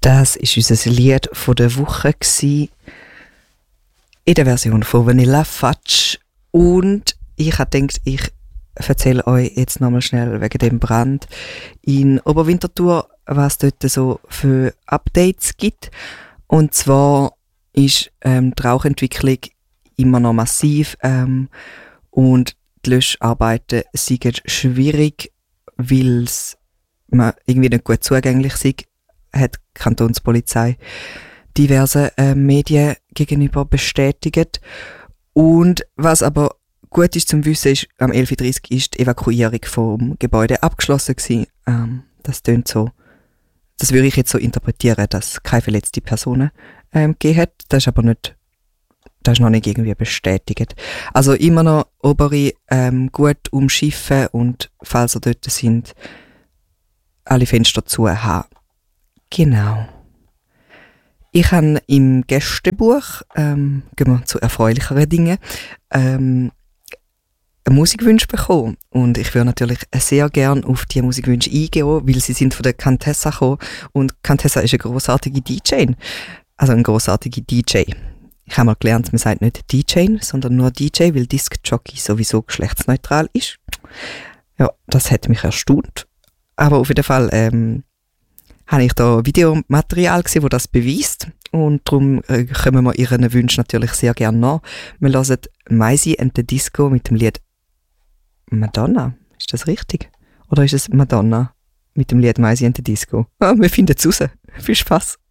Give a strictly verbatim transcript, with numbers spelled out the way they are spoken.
Das war unser Lied von der Woche gewesen, in der Version von Vanilla Fudge. Und ich habe gedacht, ich erzähle euch jetzt nochmal schnell wegen dem Brand in Oberwinterthur, was dort so für Updates gibt. Und zwar ist ähm, die Rauchentwicklung immer noch massiv ähm, und die Löscharbeiten sind schwierig, weil es irgendwie nicht gut zugänglich ist, hat die Kantonspolizei diverse äh, Medien gegenüber bestätigt. Und was aber gut ist zum Wissen, ist, am elf Uhr dreißig ist die Evakuierung vom Gebäude abgeschlossen gewesen. Ähm, das tönt so, das würde ich jetzt so interpretieren, dass keine verletzte Personen ähm, gegeben hat. Das ist aber nicht, das ist noch nicht irgendwie bestätigt. Also immer noch obere ähm, gut umschiffen und falls ihr dort sind, alle Fenster zu haben. Genau. Ich habe im Gästebuch, ähm, gehen wir zu erfreulicheren Dingen, ähm, einen Musikwunsch bekommen. Und ich würde natürlich sehr gerne auf diese Musikwünsche eingehen, weil sie sind von der Contessa gekommen. Und Contessa ist eine grossartige D J. Also eine grossartige D J. Ich habe mal gelernt, man sagt nicht D J, sondern nur D J, weil Disc-Jockey sowieso geschlechtsneutral ist. Ja, das hat mich erstaunt. Aber auf jeden Fall ähm, habe ich da Videomaterial gesehen, das das beweist. Und darum äh, kommen wir ihren Wünschen natürlich sehr gerne nach. Wir hören Maisie and the Disco mit dem Lied Madonna. Ist das richtig? Oder ist es Madonna mit dem Lied Maisie and the Disco? Ah, wir finden es raus. Viel Spaß.